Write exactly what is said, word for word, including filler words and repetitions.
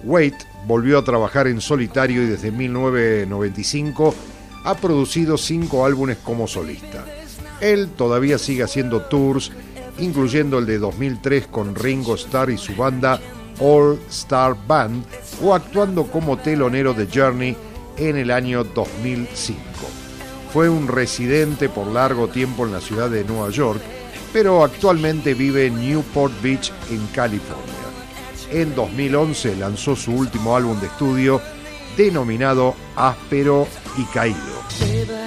Waite volvió a trabajar en solitario y desde mil novecientos noventa y cinco ha producido cinco álbumes como solista. Él todavía sigue haciendo tours, incluyendo el de dos mil tres con Ringo Starr y su banda All Star Band, o actuando como telonero de Journey en el año dos mil cinco. Fue un residente por largo tiempo en la ciudad de Nueva York, pero actualmente vive en Newport Beach, en California. En dos mil once lanzó su último álbum de estudio, denominado Áspero y Caído.